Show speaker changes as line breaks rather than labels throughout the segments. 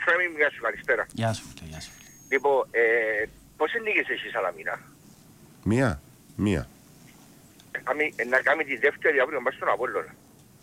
Εφραίμ, γεια σου, καλησπέρα.
Γεια σου.
Λοιπόν, πόσες νίκες έχεις Σαλαμίνα?
Μία.
Να κάνει τη δεύτερη αύριο πάνω στον Απόλλωνα.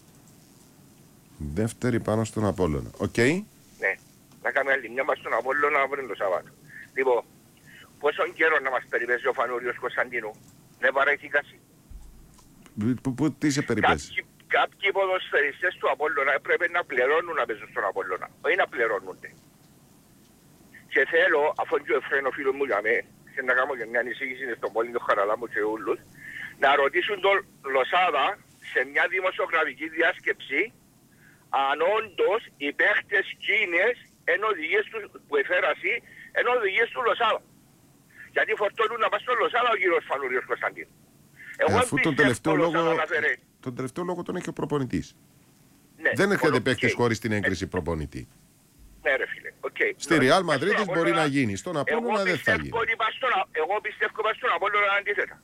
Δεύτερη πάνω στον Απόλλωνα. Οκ.
Ναι. Να κάνει άλλη μια πάνω στον Απόλλωνα αύριο το Σάββατο. Λοιπόν, πόσο καιρό να μας περιπέζει ο Φανούριος Κωνσταντίνου? Ναι, παραήθηκασαι.
Τι σε περιπέσει?
Κάποιοι ποδοσφαιριστές του Απόλλωνα έπρεπε να πληρώνουν να παίζουν στον Απόλλωνα. Όχι να πληρώνονται. Και θέλω, αφού και ο Εφραίμ ο φίλος μου για μέ, και να κάνω και μια ανησύγηση στον πόλη του Χαραλάμπου και ούλους, να ρωτήσουν τον Λοσάδα σε μια δημοσιογραφική διάσκεψη αν όντως οι παίχτες Κίνες εν οδηγίες του που εφέρασαι εν οδηγίες του Λοσάδα. Γιατί φορτώνουν να πας στον Λοσάδα ο κύριος Φανούριος Κωνσταντίνου.
Αφού τον τελευταίο λόγο τον έχει ο προπονητής.
Ναι,
δεν έρχεται παίχτες χωρίς την έγκριση προπονητή.
Ναι ρε φίλε, okay.
Στη Ρεάλ Μαδρίτης μπορεί να γίνει, στον Απόλλωνα δεν θα γίνει.
Εγώ πιστεύω πως στον Απόλλωνα είναι αντίθετα.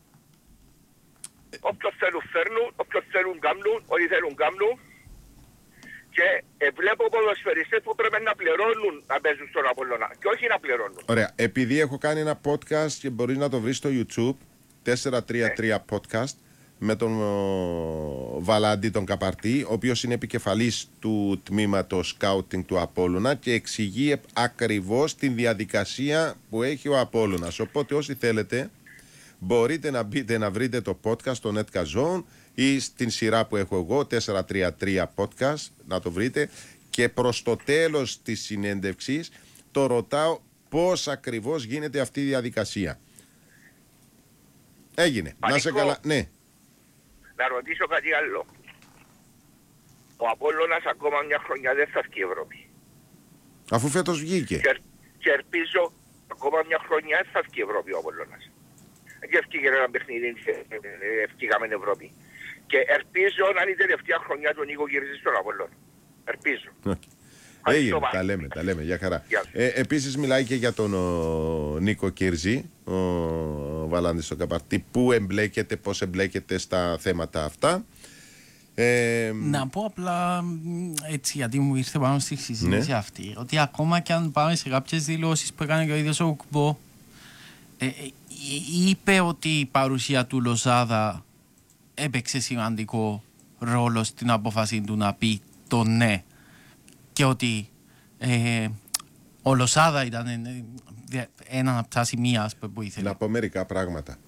Όποιος θέλουν φέρνουν, όποιος θέλουν κάνουν, ό,τι θέλουν κάνουν. Και βλέπω ποδοσφαιριστές που πρέπει να πληρώνουν να παίζουν στον Απόλλωνα και όχι να πληρώνουν.
Ωραία, επειδή έχω κάνει ένα podcast και μπορείς να το βρεις στο YouTube, 433 podcast, με τον Βαλάντη τον Καπαρτή, ο οποίος είναι επικεφαλής του τμήματος σκάουτινγκ του Απόλλωνα και εξηγεί ακριβώς την διαδικασία που έχει ο Απόλλωνας. Οπότε όσοι θέλετε μπορείτε να μπείτε να βρείτε το podcast στο Netka Zone ή στην σειρά που έχω εγώ, 433 podcast, να το βρείτε, και προς το τέλος της συνέντευξης το ρωτάω πώς ακριβώς γίνεται αυτή η διαδικασία. Έγινε.
Πανικό.
Να σε καλά. Ναι.
Να ρωτήσω κάτι άλλο. Ο Απόλλωνας ακόμα μια χρονιά δεν θα βγει η Ευρώπη.
Αφού φέτος βγήκε.
Και ελπίζω ακόμα μια χρονιά δεν θα βγει η Ευρώπη ο Απόλλωνας. Δεν βγήκε ένα παιχνίδι, ευκήγαμε την Ευρώπη. Και ελπίζω να είναι η τελευταία χρονιά του Νίκο Κυρζή στον Απόλλωνα. Ελπίζω.
Έγινε, τα λέμε, για χαρά. Επίσης μιλάει και για τον Νίκο Κυρζή, ο Βαλάντης ο Καπαρτή, που εμπλέκεται, πώς εμπλέκεται στα θέματα αυτά.
Να πω απλά έτσι, γιατί μου ήρθε πάνω στη συζήτηση αυτή, ότι ακόμα και αν πάμε σε κάποιες δηλώσεις που έκανε και ο ίδιος ο Ουκμπό, είπε ότι η παρουσία του Λοζάδα έπαιξε σημαντικό ρόλο στην απόφαση του να πει το ναι, και ότι ο Λοζάδα ήταν ένα από τα σημεία που ήθελε.
Να πω μερικά πράγματα.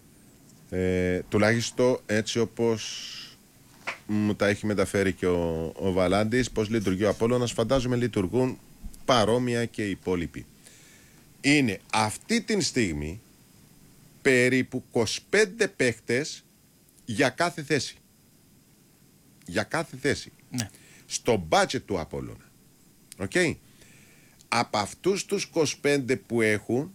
Τουλάχιστον έτσι όπως μου τα έχει μεταφέρει και ο Βαλάντης, πώς λειτουργεί ο Απόλλωνας, φαντάζομαι λειτουργούν παρόμοια και οι υπόλοιποι. Είναι αυτή τη στιγμή περίπου 25 παίχτες για κάθε θέση. Για κάθε θέση.
Ναι.
Στο budget του Απόλλωνα. Okay. Από αυτούς τους 25 που έχουν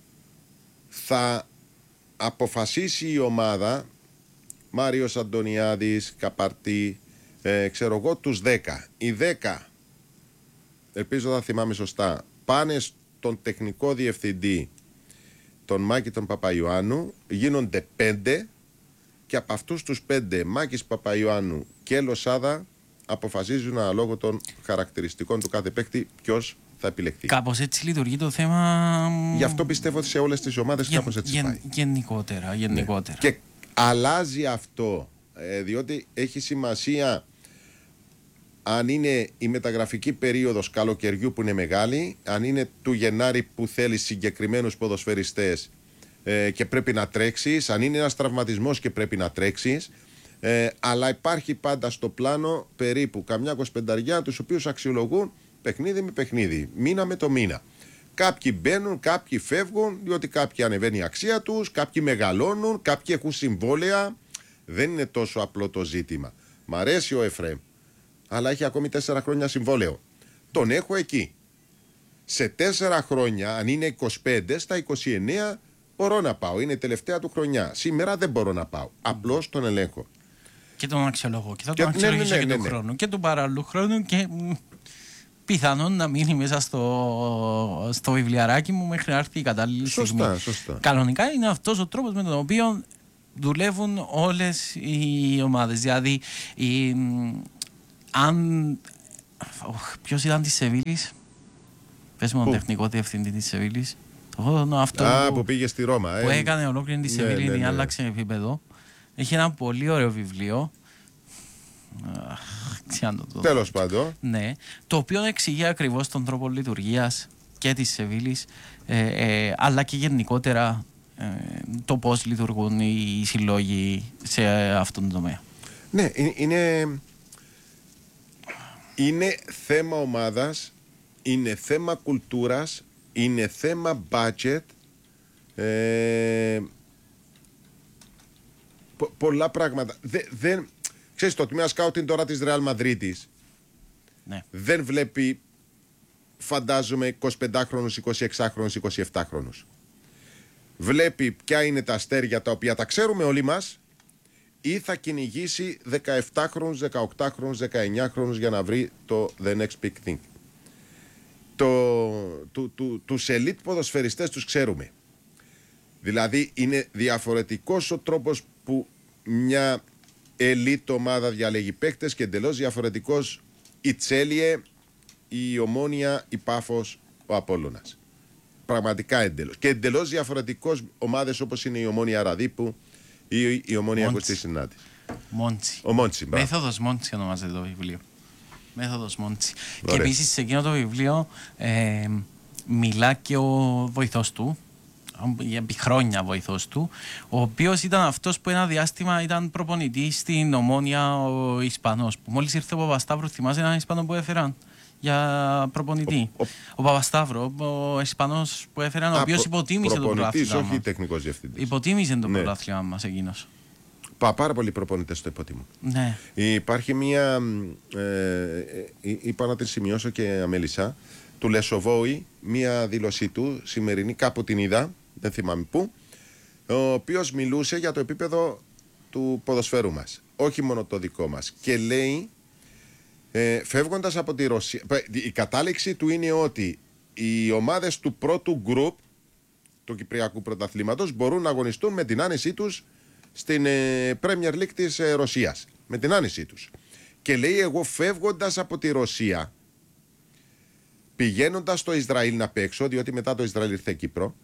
θα αποφασίσει η ομάδα, Μάριος Αντωνιάδης, Καπαρτή, ξέρω εγώ, τους 10. Οι 10, ελπίζω θα θυμάμαι σωστά, πάνε στον τεχνικό διευθυντή τον Μάκη τον Παπαϊωάννου, γίνονται 5 και από αυτούς τους 5 Μάκης Παπαϊωάννου και Λοσάδα αποφασίζουν αναλόγω των χαρακτηριστικών του κάθε παίκτη ποιος θα επιλεχθεί.
Κάπως έτσι λειτουργεί το θέμα.
Γι' αυτό πιστεύω ότι σε όλες τις ομάδες κάπως έτσι πάει.
Γενικότερα. Ναι.
Και αλλάζει αυτό, διότι έχει σημασία αν είναι η μεταγραφική περίοδος καλοκαιριού που είναι μεγάλη, αν είναι του Γενάρη που θέλει συγκεκριμένους ποδοσφαιριστές και πρέπει να τρέξεις, αν είναι ένας τραυματισμός και πρέπει να τρέξεις, αλλά υπάρχει πάντα στο πλάνο περίπου καμιά 25 τους οποίους αξιολογούν παιχνίδι με παιχνίδι, μήνα με το μήνα. Κάποιοι μπαίνουν, κάποιοι φεύγουν, διότι κάποιοι ανεβαίνει η αξία τους, κάποιοι μεγαλώνουν, κάποιοι έχουν συμβόλαια. Δεν είναι τόσο απλό το ζήτημα. Μ' αρέσει ο Εφραίμ, αλλά έχει ακόμη 4 χρόνια συμβόλαιο. Τον έχω εκεί. Σε 4 χρόνια, αν είναι 25, στα 29 μπορώ να πάω. Είναι η τελευταία του χρονιά. Σήμερα δεν μπορώ να πάω. Απλώς τον ελέγχω.
Και τον αξιολογώ. Και θα τον αξιολογήσω και του χρόνου. Και του παράλληλου χρόνου και πιθανόν να μείνει μέσα στο βιβλιαράκι μου μέχρι να έρθει η κατάλληλη στιγμή.
Σωστά.
Κανονικά είναι αυτός ο τρόπος με τον οποίο δουλεύουν όλες οι ομάδες. Δηλαδή, ποιος ήταν της Σεβίλης? Πες μου τον τεχνικό διευθυντή της Σεβίλης. Αυτό
που πήγε στη Ρώμα.
Που έκανε ολόκληρη τη Σεβίλη, ναι. Άλλαξε επίπεδο. Έχει ένα πολύ ωραίο βιβλίο.
Τέλος πάντων.
Ναι. Το οποίο εξηγεί ακριβώς τον τρόπο λειτουργίας και της Σεβίλης, αλλά και γενικότερα το πώς λειτουργούν οι συλλόγοι σε αυτόν τον τομέα.
Ναι, είναι θέμα ομάδας, είναι θέμα κουλτούρας, είναι θέμα budget, πολλά πράγματα. Ξέρεις, το τμήμα σκάουτινγκ τώρα της Ρεάλ Μαδρίτης δεν βλέπει, φαντάζομαι, 25χρονους, 26χρονους, 27χρονους. Βλέπει ποια είναι τα αστέρια τα οποία τα ξέρουμε όλοι μας, ή θα κυνηγήσει 17χρονους, 18χρονους, 19χρονους για να βρει το the next big thing. Τους elite ποδοσφαιριστές τους ξέρουμε. Δηλαδή είναι διαφορετικός ο τρόπος που μια elite ομάδα διαλέγει παίκτες και εντελώς διαφορετικός η Τσέλιε, η Ομόνια, η Πάφος, ο Απόλλωνας. Πραγματικά εντελώς. Και εντελώς διαφορετικός ομάδες όπως είναι η Ομόνια Ραδίπου ή η Ομόνια Κωστής Συνάτης.
Μόντσι.
Ο Μόντσι, μπράβο.
Μέθοδος Μόντσι ονομάζεται το βιβλίο. Μέθοδος Μόντσι. Και επίσης σε εκείνο το βιβλίο μιλά και ο βοηθός του, για χρόνια βοηθός του, ο οποίος ήταν αυτός που ένα διάστημα ήταν προπονητής στην Ομόνια, ο Ισπανός, που μόλις ήρθε ο Παπασταύρου, θυμάσαι έναν Ισπανό που έφεραν για προπονητή. Ο Παπασταύρο, ο Ισπανός που έφεραν, ο οποίος υποτίμησε το πρωτάθλημα μας.
Όχι τεχνικός διευθυντής.
Υποτίμησε το πρωτάθλημα μας εκείνος.
Πάρα πολλοί προπονητές το υποτιμούν.
Ναι.
Υπάρχει μία, είπα να την σημειώσω και αμέλησα, του Λεσοβόη, μία δήλωσή του, σημερινή, κάπου την είδα, δεν θυμάμαι πού, ο οποίος μιλούσε για το επίπεδο του ποδοσφαίρου μας, όχι μόνο το δικό μας. Και λέει, φεύγοντας από τη Ρωσία, η κατάληξη του είναι ότι οι ομάδες του πρώτου γκρουπ του Κυπριακού Πρωταθλήματος μπορούν να αγωνιστούν με την άνεσή τους στην Premier League της Ρωσίας. Με την άνεσή τους. Και λέει, εγώ φεύγοντας από τη Ρωσία, πηγαίνοντας στο Ισραήλ να παίξω, διότι μετά το Ισραήλ ήρθε Κύπρο,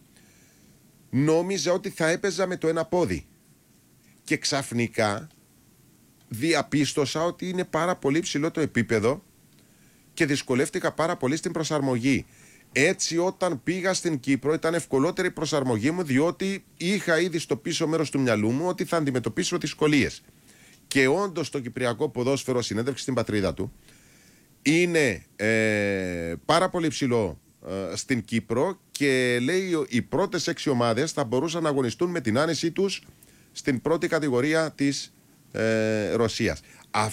νόμιζα ότι θα έπαιζα με το ένα πόδι. Και ξαφνικά διαπίστωσα ότι είναι πάρα πολύ ψηλό το επίπεδο και δυσκολεύτηκα πάρα πολύ στην προσαρμογή. Έτσι όταν πήγα στην Κύπρο ήταν ευκολότερη η προσαρμογή μου, διότι είχα ήδη στο πίσω μέρος του μυαλού μου ότι θα αντιμετωπίσω δυσκολίες. Και όντως το κυπριακό ποδόσφαιρο, συνέντευξη στην πατρίδα του, είναι πάρα πολύ ψηλό στην Κύπρο και λέει οι πρώτες 6 ομάδες θα μπορούσαν να αγωνιστούν με την άνεσή τους στην πρώτη κατηγορία της Ρωσίας.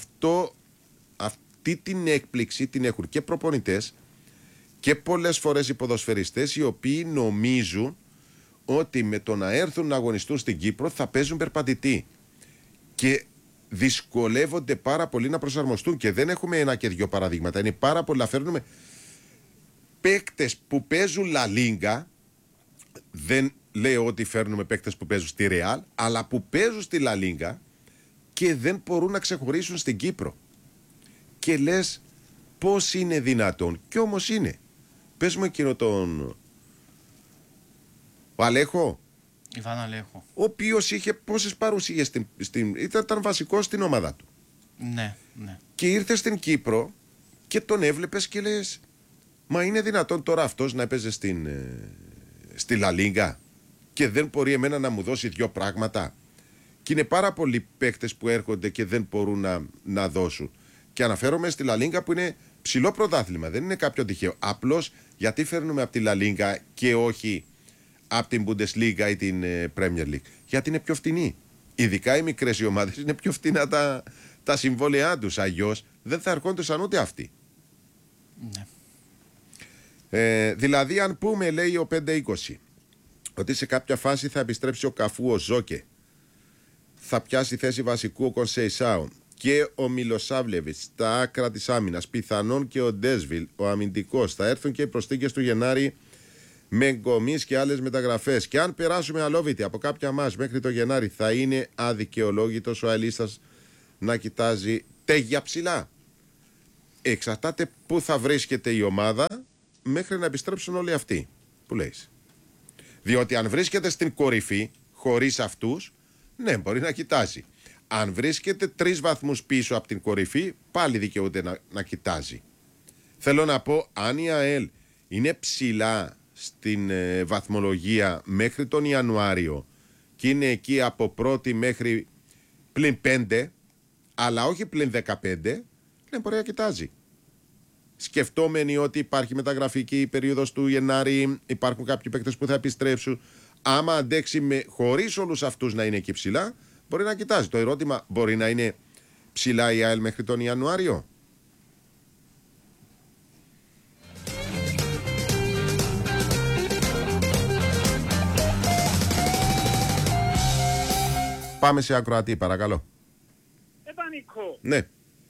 Αυτή την έκπληξη την έχουν και προπονητές και πολλές φορές οι ποδοσφαιριστές, οι οποίοι νομίζουν ότι με το να έρθουν να αγωνιστούν στην Κύπρο θα παίζουν περπατητή και δυσκολεύονται πάρα πολύ να προσαρμοστούν. Και δεν έχουμε ένα και δυο παραδείγματα, είναι πάρα πολλά. Φέρνουμε παίκτες που παίζουν La Liga, δεν λέω ότι φέρνουμε παίκτες που παίζουν στη Real, αλλά που παίζουν στη La Liga και δεν μπορούν να ξεχωρίσουν στην Κύπρο. Και λες, πώς είναι δυνατόν? Και όμως είναι. Πες μου εκείνο τον ο Αλέχο,
Ιβάν Αλέχο,
ο οποίος είχε πόσες παρουσίες ήταν βασικός στην ομάδα του.
Ναι, ναι.
Και ήρθε στην Κύπρο και τον έβλεπες και λες, μα είναι δυνατόν τώρα αυτός να έπαιζε στη La Liga και δεν μπορεί εμένα να μου δώσει 2 πράγματα? Και είναι πάρα πολλοί παίκτες που έρχονται και δεν μπορούν να δώσουν. Και αναφέρομαι στη La Liga που είναι ψηλό πρωτάθλημα, δεν είναι κάποιο τυχαίο. Απλώς γιατί φέρνουμε από τη La Liga και όχι από την Bundesliga ή την Premier League? Γιατί είναι πιο φτηνή. Ειδικά οι μικρές ομάδες είναι πιο φτηνά τα συμβόλαιά τους. Αλλιώς δεν θα ερχόντουσαν ούτε αυτοί.
Ναι.
Δηλαδή, αν πούμε, λέει ο 5-20, ότι σε κάποια φάση θα επιστρέψει ο Καφού, ο Ζόκε, θα πιάσει θέση βασικού ο Κονσεϊσάου και ο Μιλοσάβλεβιτς στα άκρα της άμυνας, πιθανόν και ο Ντέσβιλ, ο αμυντικός, θα έρθουν και οι προσθήκες του Γενάρη με γκομείς και άλλες μεταγραφές. Και αν περάσουμε αλόβητη από κάποια μας μέχρι το Γενάρη, θα είναι αδικαιολόγητος ο Αελίστας να κοιτάζει τέγια ψηλά. Εξαρτάται πού θα βρίσκεται η ομάδα μέχρι να επιστρέψουν όλοι αυτοί που λέεις. Διότι αν βρίσκεται στην κορυφή, χωρίς αυτούς, ναι, μπορεί να κοιτάζει. Αν βρίσκεται 3 βαθμούς πίσω από την κορυφή, πάλι δικαιούται να κοιτάζει. Θέλω να πω, αν η ΑΕΛ είναι ψηλά στην βαθμολογία μέχρι τον Ιανουάριο και είναι εκεί από πρώτη μέχρι πλην 5, αλλά όχι πλην 15, ναι, μπορεί να κοιτάζει. Σκεφτόμενοι ότι υπάρχει μεταγραφική περίοδος του Γενάρη, υπάρχουν κάποιοι παίκτες που θα επιστρέψουν. Άμα αντέξει χωρίς όλους αυτούς να είναι εκεί ψηλά, μπορεί να κοιτάζει. Το ερώτημα, μπορεί να είναι ψηλά η ΑΕΛ μέχρι τον Ιανουάριο? Πάμε σε ακροατή, παρακαλώ.
Πανικό.
Ναι.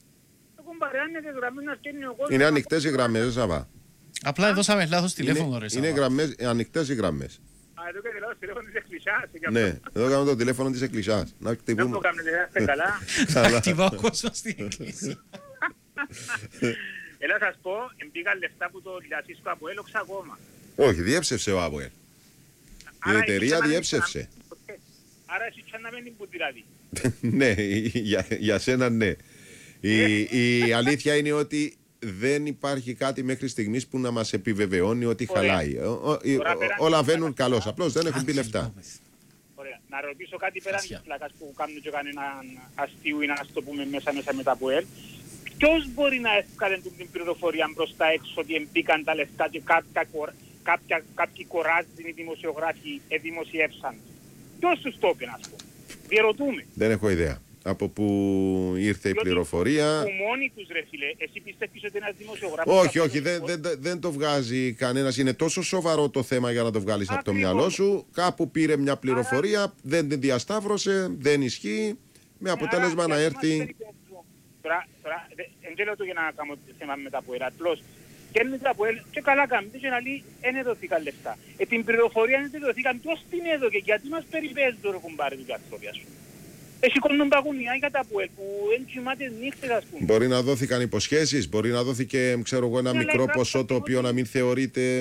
Είναι ανοιχτές οι γραμμές, Ζαβά.
Απλά δώσαμε λάθος τηλέφωνο, ρε.
Είναι ανοιχτές οι γραμμές.
Εδώ και λάθος τηλέφωνο της εκκλησιάς.
Ναι, εδώ κάνουμε το τηλέφωνο της εκκλησιάς. Να χτυπούμε.
Δεν το κάνετε, είστε καλά.
Θα χτυπάω ο κόσμος στην εκκλησία.
Έλα σας πω, μπήκαν λεφτά που το λιασίσκο από έλοξα ακόμα.
Όχι, διέψευσε ο Αβοέλ. Η εταιρεία διέψευσε.
Άρα εσύ να μένει που δηλαδή.
Ναι, για σένα ναι. Η αλήθεια είναι ότι δεν υπάρχει κάτι μέχρι στιγμής που να μας επιβεβαιώνει ότι χαλάει. Όλα βαίνουν καλώς, απλώς δεν έχουν πει λεφτά.
Ωραία. Να ρωτήσω κάτι πέραν της πλάκας που κάνουν και κανέναν αστείο ή να το πούμε μέσα με τα ΠΟΕΛ. Ποιος μπορεί να έφκαλε την πληροφορία προς τα έξω ότι μπήκαν τα λεφτά και κάποιοι κοράζινοι δημοσιογράφοι δημοσιεύσαν? Ποιος τους το έπαιρνε, ας πούμε? Διερωτούμε.
Δεν έχω ιδέα. Από που ήρθε η πληροφορία.
Που μόνοι τους, ρε φίλε, εσύ πιστεύεις ότι ένας δημοσιογράφος...
Όχι, δεν το βγάζει κανένας. Είναι τόσο σοβαρό το θέμα για να το βγάλεις από το μυαλό σου. Κάπου πήρε μια πληροφορία, δεν την διασταύρωσε, δεν ισχύει, με αποτέλεσμα να έρθει...
Δεν θέλω το για να κάνω θέμα με τα ΠΟΕΛ, απλώς κέρνει τα ΠΟΕΛ και καλά κάνουν, και να λέει δεν έδωθηκαν λεφτά. Την πληροφορία δεν έδωθηκαν, ποιος την έδωκε, γιατί μας περιπέζουν το ρεκουμπάρι του άνθρωποι, ας πούμε. Έχει κονούν παγωνιά για τα ΠΟΕΛ που δεν κοιμάται νύχτες, ας πούμε.
Μπορεί να δόθηκαν υποσχέσεις, μπορεί να δόθηκε, ξέρω εγώ, ένα μικρό ποσό το οποίο να μην θεωρείται...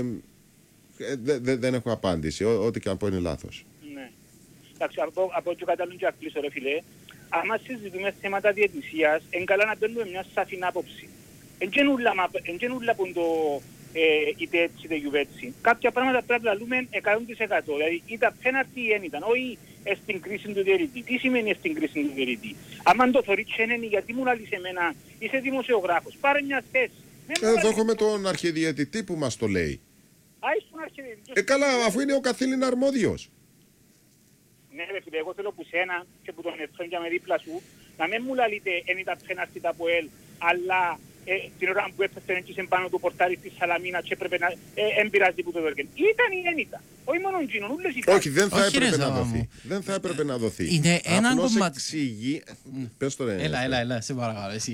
Δεν έχω απάντηση, ό,τι και αν πω είναι λάθος.
Ναι. Εντάξει, από ό,τι κατάλληλο και ακλείσω, ρε φίλε, άμα συζητούμε θέματα διαιτησίας, είναι καλά να παίρνουμε μια σαφή άποψη. Εν γενούλα που το είτε έτσι είτε γιουβέτσι. Κάποια πράγματα πρέπει να λέμε 100%. Δηλαδή ήταν πέναρτη ή δεν ήταν, όχι στην κρίση του διαιτητή. Τι σημαίνει στην κρίση του διαιτητή? Άμα το θωρείς είναι γιατί μου λαλείς εμένα, είσαι δημοσιογράφος, πάρε μια θέση.
Εδώ έχουμε τον αρχιδιαιτητή που μας το λέει.
Ήσουν αρχιδιαιτητής.
Καλά, αφού είναι ο καθήλυνα αρμόδιος.
Ναι ρε φίλε, εγώ θέλω που σένα και που τον ευθόν για με δίπλα σου να μην μου λαλείτε εν ήταν πέναρτη τα ΠΟΕΛ, αλλά την ώρα που έφτασε έτσι πάνω του πορτάρι στη Σαλαμίνα και έπρεπε να εμπειράζει που το δόρκεν. Ήταν ή δεν ήταν. Όχι μόνο εκείνον, ούλες ήταν.
Όχι, δεν θα έπρεπε να δοθεί. Δεν θα έπρεπε να δοθεί.
Είναι ένα κομμάτι.
Εξηγεί... Πες το ρε.
Έλα, σε παρακαλώ εσύ.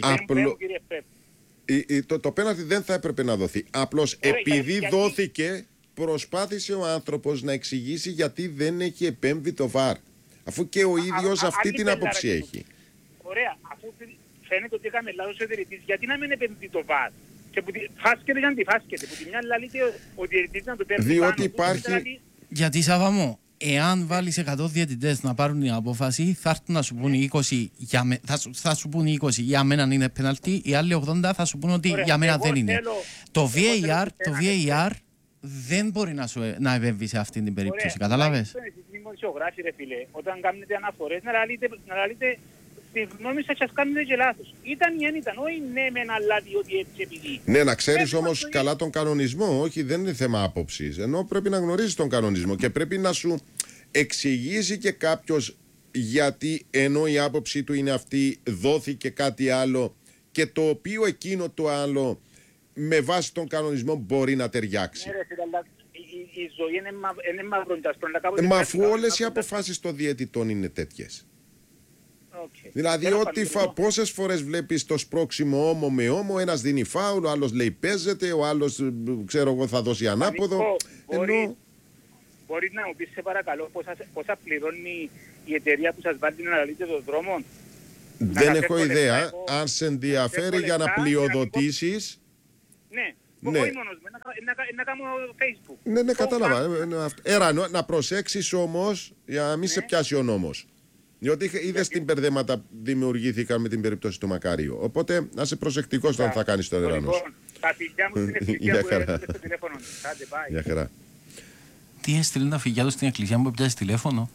Το πέναλτι δεν θα έπρεπε να δοθεί. Απλώς επειδή δόθηκε, προσπάθησε ο άνθρωπος να εξηγήσει γιατί δεν έχει επέμβει το ΒΑΡ. Αφού και ο ίδιος αυτή την άποψη έχει.
Ωραία, αφού φαίνεται ότι έκαμε λάθος ο διαιτητής, γιατί να μην επενδύει το ΒΑΡ? Και που φάσκεται και αντιφάσκεται. Που τη μια λαλείται ο διαιτητής να το παίρνει πάνω.
Διότι υπάρχει...
Γιατί Σάβα μου, εάν βάλεις 100 διαιτητές να πάρουν την απόφαση, θα έρθουν να σου πούν 20 θα σου πούν 20 για μένα είναι πέναλτι, οι άλλοι 80 θα σου πούν ότι για μένα δεν είναι. Το VAR δεν μπορεί να επέμβει σε αυτή την περίπτωση, κατάλαβες?
Εσείς δημοσιογράφοι ρε φίλε, όταν κάνετε αναφορές να λαλείτε τη γνώμη σας κάνετε και λάθος. Ήταν ή δεν ήταν, όχι ναι μεν αλλά διότι έτσι επειδή.
Ναι, να ξέρεις όμως καλά τον κανονισμό, όχι δεν είναι θέμα άποψης, ενώ πρέπει να γνωρίζεις τον κανονισμό και πρέπει να σου εξηγήσει και κάποιος γιατί ενώ η άποψη του είναι αυτή δόθηκε κάτι άλλο και το οποίο εκείνο το άλλο με βάση τον κανονισμό μπορεί να ταιριάξει.
Ναι, ρε, η ζωή είναι μαυρόντας.
Μα αφού όλες οι αποφάσεις των διαιτητών είναι τέτοιες.
Okay.
Δηλαδή πόσες φορές βλέπεις το σπρώξιμο ώμο με ώμο, ένας δίνει φάουλ, ο άλλος λέει παίζεται, ο άλλος ξέρω εγώ θα δώσει ανάποδο.
Μπορείς να μου πεις σε παρακαλώ πόσα πληρώνει η εταιρεία που σας βάλει να αναλύετε τον δρόμο?
Δεν έχω ιδέα. Αν σε ενδιαφέρει για να πλειοδοτήσεις,
ναι.
Ναι.
Όχι μόνος μου, να κάνω Facebook.
Ναι, κατάλαβα. Να προσέξεις όμως για να μην σε πιάσει ο νόμος. Διότι είδες την μπερδέματα δημιουργήθηκαν με την περίπτωση του Μακάριου. Οπότε να είσαι προσεκτικός όταν θα κάνεις το εράνος.
Λοιπόν, τα φιλιά μου στην εκκλησία που έρχεται στο τηλέφωνο. Άντε, πάει.
Γεια χαρά.
Τι έστειλε τα φιλιά του στην εκκλησία μου που πιάσει τηλέφωνο.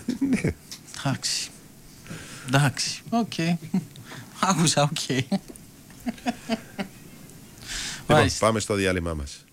Εντάξει, οκ. Άκουσα, οκ.
Λοιπόν, πάμε στο διάλειμμα μας.